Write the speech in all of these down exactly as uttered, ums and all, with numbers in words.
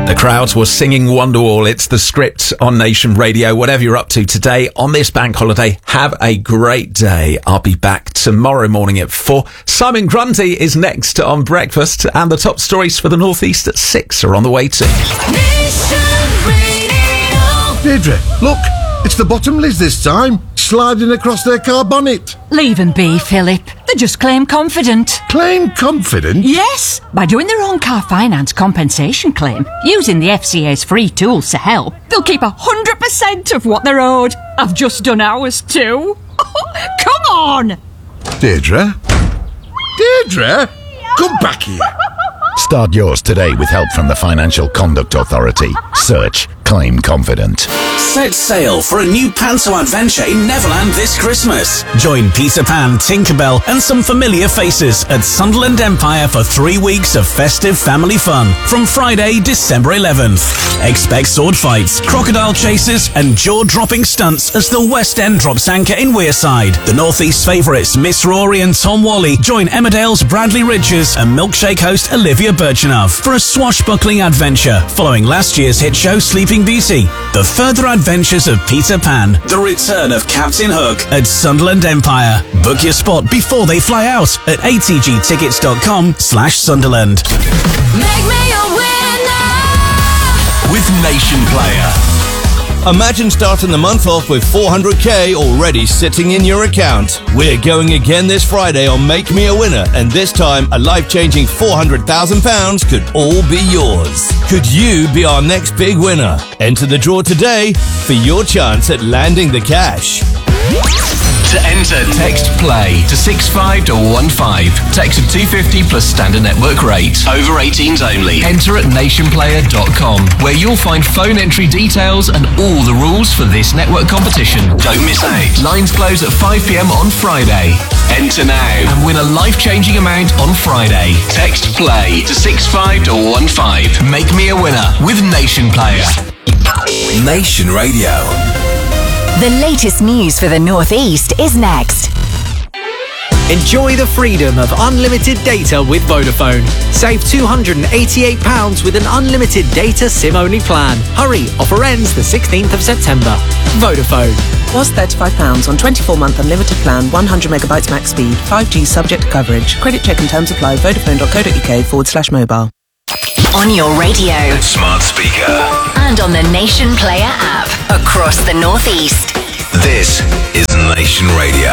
The crowds were singing Wonderwall. It's The Script on Nation Radio. Whatever you're up to today on this bank holiday, have a great day. I'll be back tomorrow morning at four. Simon Grundy is next on Breakfast, and the top stories for the North East at six are on the way too. Nation Radio. Deirdre, look, it's the Bottomleys this time, sliding across their car bonnet. Leave them be, Philip. They just claim confident. Claim confident? Yes, by doing their own car finance compensation claim, using the F C A's free tools to help, they'll keep one hundred percent of what they're owed. I've just done ours too. Come on! Deirdre? Deirdre? Come back here. Start yours today with help from the Financial Conduct Authority. Search Claim Confident. Set sail for a new Panto adventure in Neverland this Christmas. Join Peter Pan, Tinkerbell and some familiar faces at Sunderland Empire for three weeks of festive family fun from Friday, December eleventh. Expect sword fights, crocodile chases and jaw-dropping stunts as the West End drops anchor in Wearside. The North East favourites Miss Rory and Tom Wally join Emmerdale's Bradley Ridges and Milkshake host Olivia Birchenough for a swashbuckling adventure following last year's hit show Sleeping Beauty. The further adventures of Peter Pan, the return of Captain Hook at Sunderland Empire. Book your spot before they fly out at atgtickets.com slash Sunderland. Make me a winner. With Nation Player. Imagine starting the month off with four hundred k already sitting in your account. We're going again this Friday on Make Me a Winner, and this time a life-changing four hundred thousand pounds could all be yours. Could you be our next big winner? Enter the draw today for your chance at landing the cash. To enter, text PLAY to six five one five. Text of two fifty plus standard network rate. Over eighteens only. Enter at nation player dot com, where you'll find phone entry details and all the rules for this network competition. Don't miss out. Lines close at five p m on Friday. Enter now and win a life-changing amount on Friday. Text PLAY to six five one five. Make me a winner with Nation Player. Nation Radio. The latest news for the North East is next. Enjoy the freedom of unlimited data with Vodafone. Save two hundred eighty-eight pounds with an unlimited data SIM-only plan. Hurry, offer ends the sixteenth of September. Vodafone. Was thirty-five pounds on twenty-four month unlimited plan, one hundred megabytes max speed, five G subject to coverage. Credit check and terms apply. Vodafone.co.uk forward slash mobile. On your radio. Smart speaker. And on the Nation Player app. Across the North East. This is Nation Radio.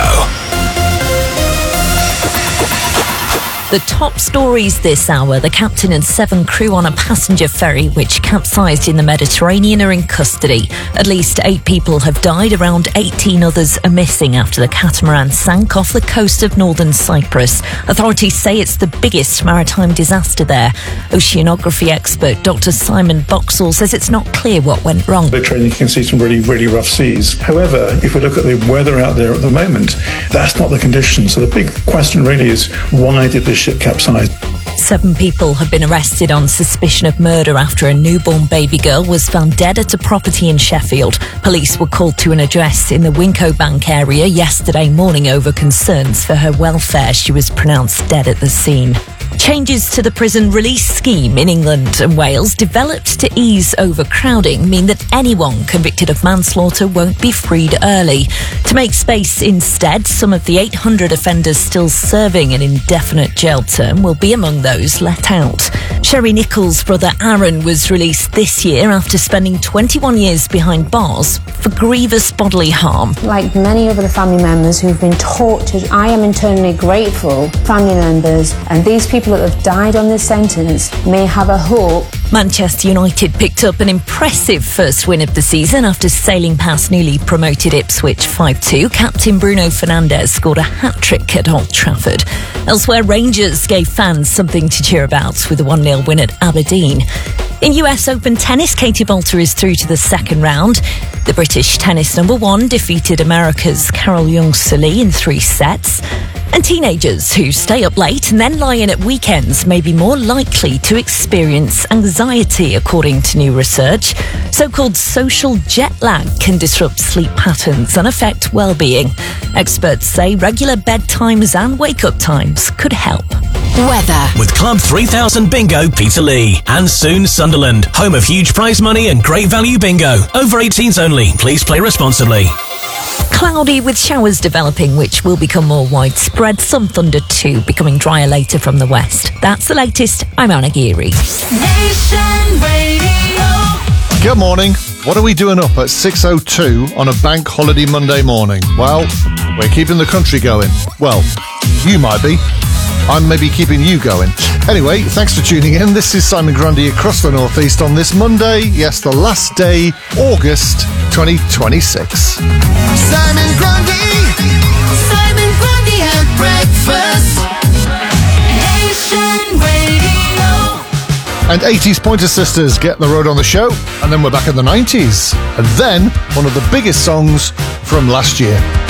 The top stories this hour. The captain and seven crew on a passenger ferry which capsized in the Mediterranean are in custody. At least eight people have died. Around eighteen others are missing after the catamaran sank off the coast of northern Cyprus. Authorities say it's the biggest maritime disaster there. Oceanography expert Doctor Simon Boxall says it's not clear what went wrong. Literally, you can see some really, really rough seas. However, if we look at the weather out there at the moment, that's not the condition. So the big question really is, why did this ship capsize? Seven people have been arrested on suspicion of murder after a newborn baby girl was found dead at a property in Sheffield. Police were called to an address in the Winco Bank area yesterday morning over concerns for her welfare. She was pronounced dead at the scene. Changes to the prison release scheme in England and Wales, developed to ease overcrowding, mean that anyone convicted of manslaughter won't be freed early. To make space instead, some of the eight hundred offenders still serving an indefinite jail term will be among those let out. Sherry Nichols' brother Aaron was released this year after spending twenty-one years behind bars for grievous bodily harm. Like many of the family members who've been tortured, I am internally grateful family members and these people that have died on this sentence may have a hope. Manchester United picked up an impressive first win of the season after sailing past newly promoted Ipswich five two. Captain Bruno Fernandes scored a hat-trick at Old Trafford. Elsewhere, Rangers gave fans something to cheer about with a one nil win at Aberdeen. In U S Open tennis, Katie Boulter is through to the second round. The British tennis number one defeated America's Carol Young-Sully in three sets. And teenagers who stay up late and then lie in at weekends may be more likely to experience anxiety, according to new research. So-called social jet lag can disrupt sleep patterns and affect well-being. Experts say regular bedtimes and wake-up times could help. Weather. With Club three thousand Bingo Peterlee. And soon Sunderland, home of huge prize money and great value bingo. Over eighteens only. Please play responsibly. Cloudy with showers developing, which will become more widespread. Some thunder too, becoming drier later from the west. That's the latest. I'm Anna Geary. Nation Radio. Good morning. What are we doing up at six oh two on a bank holiday Monday morning? Well, we're keeping the country going. Well, you might be. I'm maybe keeping you going. Anyway, thanks for tuning in. This is Simon Grundy across the Northeast on this Monday. Yes, the last day, August twenty twenty-six. Simon Grundy. Simon Grundy at breakfast. Nation Radio. And eighties Pointer Sisters get the road on the show. And then we're back in the nineties. And then one of the biggest songs from last year.